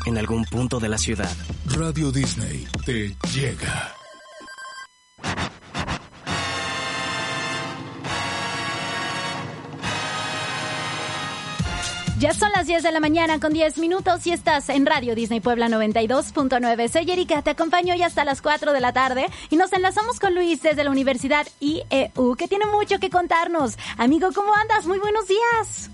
en algún punto de la ciudad. Radio Disney te llega. Ya son las 10 de la mañana con 10 minutos y estás en Radio Disney Puebla 92.9. Soy Erika, te acompaño hoy hasta las 4 de la tarde y nos enlazamos con Luis desde la Universidad IEU, que tiene mucho que contarnos. Amigo, ¿cómo andas? Muy buenos días.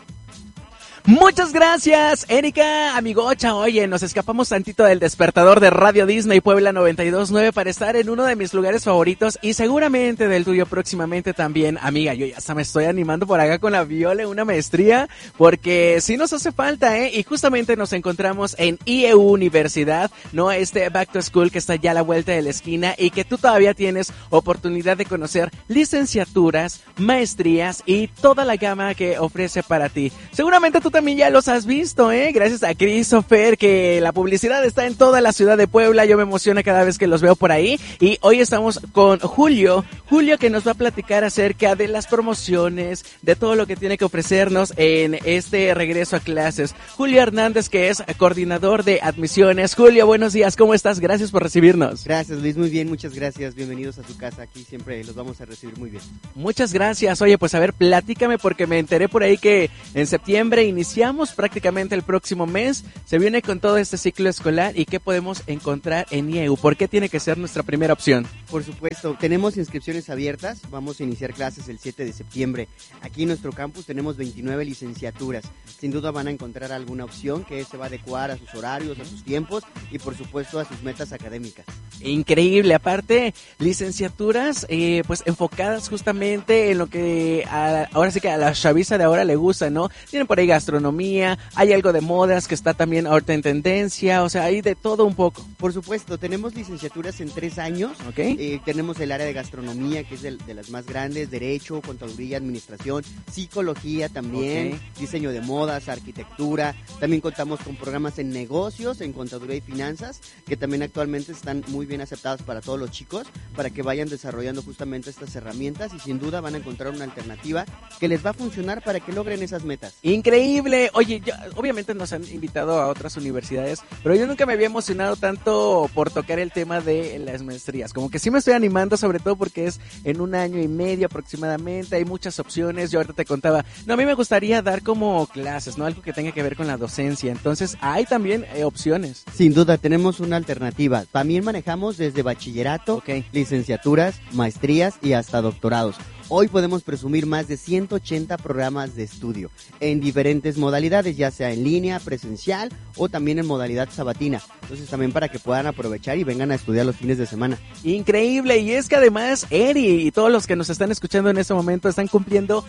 Muchas gracias, Erika, amigocha. Oye, nos escapamos tantito del despertador de Radio Disney Puebla 92.9 para estar en uno de mis lugares favoritos y seguramente del tuyo próximamente también, amiga. Yo ya hasta me estoy animando por acá con la Viola en una maestría porque sí nos hace falta, y justamente nos encontramos en IEU Universidad, ¿no? Este Back to School que está ya a la vuelta de la esquina y que tú todavía tienes oportunidad de conocer licenciaturas, maestrías y toda la gama que ofrece para ti. Seguramente tú también ya los has visto, gracias a Christopher, que la publicidad está en toda la ciudad de Puebla. Yo me emociono cada vez que los veo por ahí. Y hoy estamos con Julio, que nos va a platicar acerca de las promociones, de todo lo que tiene que ofrecernos en este regreso a clases. Julio Hernández, que es coordinador de admisiones. Julio, buenos días, ¿cómo estás? Gracias por recibirnos. Gracias, Luis, muy bien, muchas gracias. Bienvenidos a su casa, aquí siempre los vamos a recibir muy bien. Muchas gracias. Oye, pues a ver, platícame, porque me enteré por ahí que en septiembre iniciamos prácticamente el próximo mes, se viene con todo este ciclo escolar y qué podemos encontrar en IEU. ¿Por qué tiene que ser nuestra primera opción? Por supuesto, tenemos inscripciones abiertas, vamos a iniciar clases el 7 de septiembre. Aquí en nuestro campus tenemos 29 licenciaturas, sin duda van a encontrar alguna opción que se va a adecuar a sus horarios, a sus tiempos y por supuesto a sus metas académicas. Increíble, aparte licenciaturas pues enfocadas justamente en lo que ahora sí que a la chaviza de ahora le gusta, ¿no? Tienen por ahí gastronomía, hay algo de modas que está también ahorita en tendencia, o sea, hay de todo un poco. Por supuesto, tenemos licenciaturas en 3 años, okay. Tenemos el área de gastronomía, que es de las más grandes, derecho, contaduría, administración, psicología también, okay. Diseño de modas, arquitectura, también contamos con programas en negocios, en contaduría y finanzas, que también actualmente están muy bien aceptados para todos los chicos, para que vayan desarrollando justamente estas herramientas y sin duda van a encontrar una alternativa que les va a funcionar para que logren esas metas. Increíble. Oye, obviamente nos han invitado a otras universidades, pero yo nunca me había emocionado tanto por tocar el tema de las maestrías. Como que sí me estoy animando, sobre todo porque es en 1 año y medio aproximadamente, hay muchas opciones. Yo ahorita te contaba, a mí me gustaría dar como clases, ¿no? Algo que tenga que ver con la docencia. Entonces, hay también opciones. Sin duda, tenemos una alternativa. También manejamos desde bachillerato, okay. Licenciaturas, maestrías y hasta doctorados. Hoy podemos presumir más de 180 programas de estudio en diferentes modalidades, ya sea en línea, presencial o también en modalidad sabatina. Entonces también para que puedan aprovechar y vengan a estudiar los fines de semana. Increíble, y es que además Eri y todos los que nos están escuchando en este momento están cumpliendo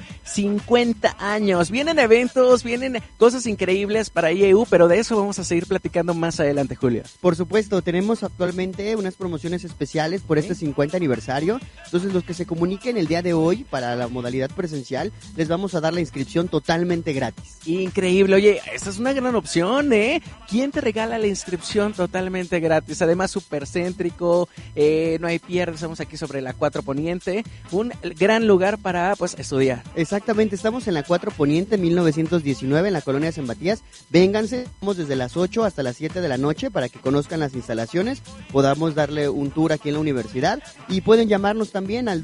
50 años. Vienen eventos, vienen cosas increíbles para IEU, pero de eso vamos a seguir platicando más adelante, Julio. Por supuesto, tenemos actualmente unas promociones especiales por este 50 aniversario. Entonces los que se comuniquen el día de hoy para la modalidad presencial, les vamos a dar la inscripción totalmente gratis. Increíble, oye, esta es una gran opción, ¿Quién te regala la inscripción totalmente gratis? Además, súper céntrico, no hay pierde, estamos aquí sobre la 4 Poniente, un gran lugar para, pues, estudiar. Exactamente, estamos en la 4 Poniente, 1919, en la colonia San Matías. Vénganse, estamos desde las 8 hasta las 7 de la noche para que conozcan las instalaciones, podamos darle un tour aquí en la universidad y pueden llamarnos también al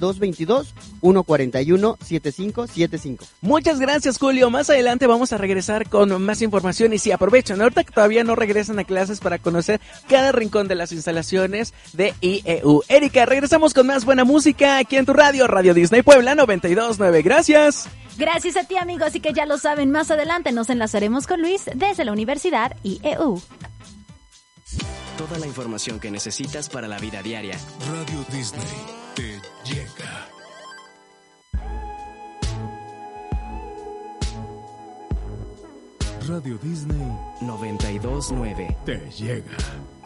222-141-7575. Muchas gracias, Julio. Más adelante vamos a regresar con más información y sí, aprovechen, ahorita que todavía no regresan a clases para conocer cada rincón de las instalaciones de IEU. Erika, regresamos con más buena música aquí en tu radio, Radio Disney Puebla 92.9. Gracias. Gracias a ti, amigos, y que ya lo saben, más adelante nos enlazaremos con Luis desde la Universidad IEU. Toda la información que necesitas para la vida diaria. Radio Disney te llega. Radio Disney 92.9 te llega.